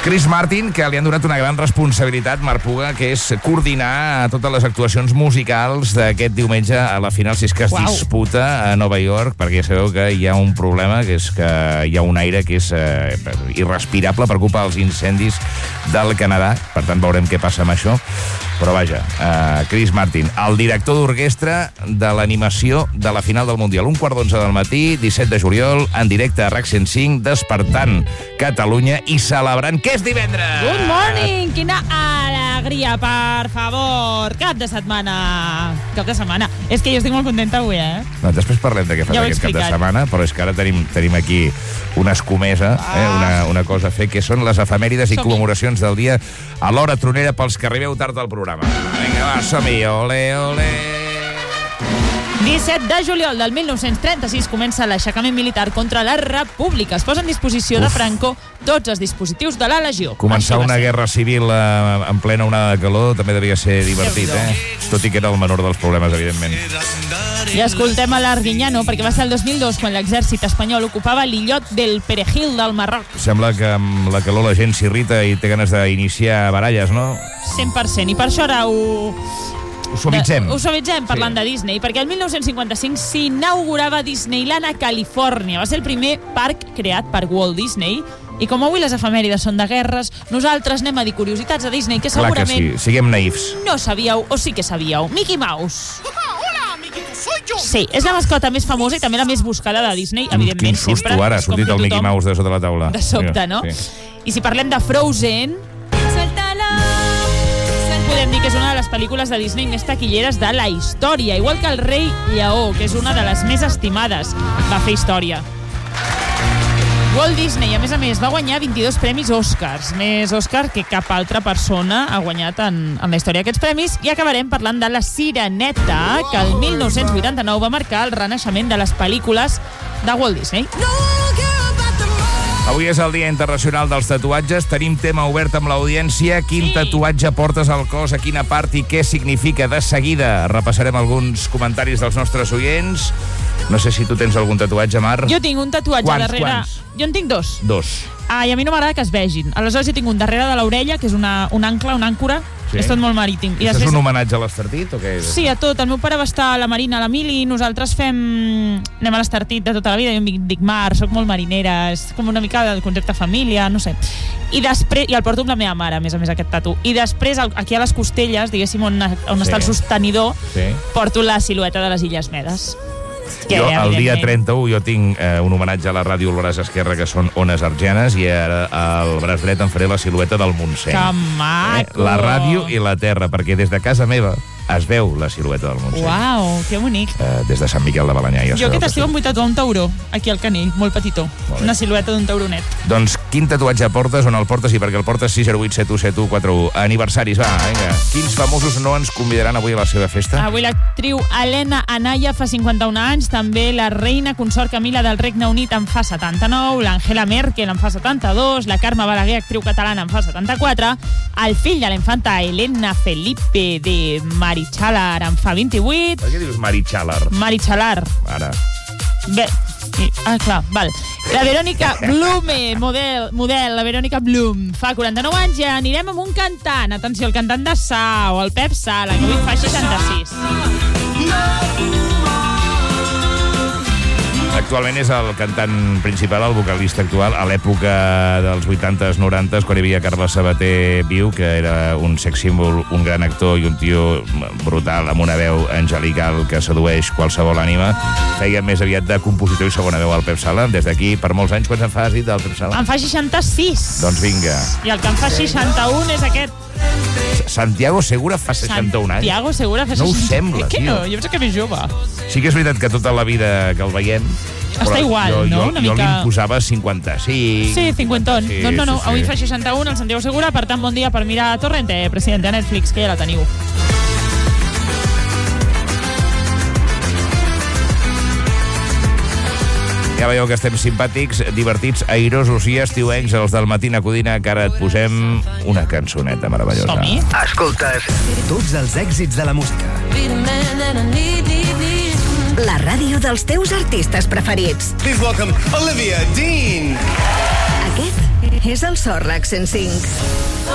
Chris Martin, que li han donat una gran responsabilitat, Marc Puga, que és coordinar totes les actuacions musicals d'aquest diumenge a la final, si és que es disputa a Nova York, perquè ja sabeu que hi ha un problema, que és que hi ha un aire que és irrespirable per culpa dels incendis del Canadà. Per tant, veurem què passa amb això. Però vaja, Chris Martin, el director d'orquestra de l'animació de la final del Mundial. 11:15 del matí, 17 de juliol, en directe a RAC 105, despertant Catalunya i celebrant que és divendres! Good morning! Quina alegria, per favor! Cap de setmana! És que jo estic molt contenta avui, No, després parlem de què fas aquest cap de setmana, però és que ara tenim aquí una escomesa, una cosa a fer, que són les efemèrides i commemoracions del dia a l'hora tronera pels que arribeu tard al programa. Vinga, va, som-hi, ole, ole! 17 de juliol del 1936 comença l'aixecament militar contra la República. Es posa en disposició de Franco tots els dispositius de la Legió. Començar una guerra civil en plena onada de calor també devia ser divertit, Tot i que era el menor dels problemes, evidentment. I escoltem a l'Arguiñano, perquè va ser el 2002 quan l'exèrcit espanyol ocupava l'illot del Perejil del Marroc. Sembla que amb la calor la gent s'irrita i té ganes d'iniciar baralles, no? 100%. I per això ara ho suavitzem parlant de Disney, perquè el 1955 s'inaugurava Disneyland a Califòrnia. Va ser el primer parc creat per Walt Disney. I com avui les efemèrides són de guerres, nosaltres anem a dir curiositats de Disney que segurament... Clar que sí, siguem naïfs. No sabíeu, o sí que sabíeu. Mickey Mouse. Hola, amiguito, soy yo. Sí, és la mascota més famosa i també la més buscada de Disney, evidentment. Quin susto ara, ha sortit el Mickey Mouse de sota la taula. De sobte, no? Sí. I si parlem de Frozen... podem dir que és una de les pel·lícules de Disney més taquilleres de la història, igual que El rei Lleó, que és una de les més estimades. Va fer història. Walt Disney, a més, va guanyar 22 premis Oscars, més Oscar que cap altra persona ha guanyat en la història d'aquests premis, i acabarem parlant de La Sireneta, que el 1989 va marcar el renaixement de les pel·lícules de Walt Disney. Avui és el Dia Internacional dels Tatuatges. Tenim tema obert amb l'audiència. Quin tatuatge portes al cos, a quina part i què significa? De seguida repassarem alguns comentaris dels nostres oients. No sé si tu tens algun tatuatge, Mar. Jo tinc un tatuatge darrere... Quants? Jo en tinc dos. I a mi no m'agrada que es vegin. Aleshores jo tinc un darrere de l'orella, que és un ancla, una àncora. Sí. És tot molt marítim. I després... és un homenatge a l'Estartit o què és? Sí, a tot. El meu pare va estar a la Marina, a la Mili, i nosaltres anem a l'Estartit de tota la vida. Jo em dic Mar, soc molt marinera, és com una mica del concepte família, no sé. I el porto amb la meva mare, a més, aquest tatu. I després, aquí a les costelles, diguéssim, on està el sostenidor, porto la silueta de les Illes Medes. Jo, el dia 31, jo tinc un homenatge a la ràdio al braç esquerre, que són Ones Argianes, i ara al braç dret em faré la silueta del Montseny. Que maco! La ràdio i la terra, perquè des de casa meva es veu la silueta del Montseny. Uau, que bonic. Des de Sant Miquel de Balanyà. Jo aquest estiu em vull tatuar un tauró, aquí al canell, molt petitó. Una silueta d'un tauronet. Doncs quin tatuatge portes, on el portes i per què el portes? 608 71 7141. Aniversaris, va, vinga. Quins famosos no ens convidaran avui a la seva festa? Avui l'actriu Helena Anaya fa 51 anys, també la reina consort Camila del Regne Unit en fa 79, l'Angela Merkel en fa 72, la Carme Balaguer, actriu catalana, en fa 74, el fill de la infanta Elena Felipe de Marichalar en fa 28. Per què dius Marichalar? Marichalar. Ara. Bé, clar, val. La Verònica Blume, model, la Verònica Blum, fa 49 anys, i anirem amb un cantant. Atenció, el cantant de Sau, el Pep Sala, que avui fa 66. Actualment és el cantant principal, el vocalista actual, a l'època dels 80s, 90s, quan hi havia Carles Sabater viu, que era un sex símbol, un gran actor i un tio brutal, amb una veu angelical que sedueix qualsevol ànima. Feia més aviat de compositor i segona veu al Pep Sala. Des d'aquí, per molts anys, quants en fas dit del Pep Sala? En fa 66. Doncs vinga. I el que en fa 61 és aquest. Santiago Segura fa 61 anys. Santiago Segura fa 61 anys. No ho sembla, tio. No? Jo penso que més jove. Sí que és veritat que tota la vida que el veiem... Està igual, no? Jo li imposava 55. Sí, 50. Sí, no. Avui fa 61 el Santiago Segura, per tant, bon dia per mirar Torrente, president de Netflix, que ja la teniu. Ja veieu que estem simpàtics, divertits, airosos i estiuencs, els del Matina Codina, que ara et posem una cançoneta meravellosa. Som-hi. Escoltes tots els èxits de la música. La ràdio dels teus artistes preferits. Please welcome Olivia Dean. Aquest És el Sòrrex 105.